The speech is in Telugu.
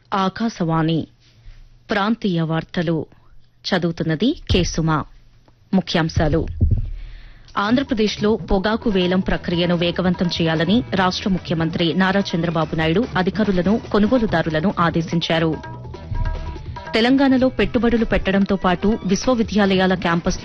ఆకాశవాణి ప్రాంతీయ వార్తలు చదువుతున్నది కేసుమా. ముఖ్యాంశాలు. ఆంధ్రప్రదేశ్లో పొగాకు వేలం ప్రక్రియను వేగవంతం చేయాలని రాష్ట ముఖ్యమంత్రి నారా చంద్రబాబు నాయుడు అధికారులను, కొనుగోలుదారులను ఆదేశించారు. తెలంగాణలో పెట్టుబడులు పెట్టడంతో పాటు విశ్వవిద్యాలయాల క్యాంపస్లు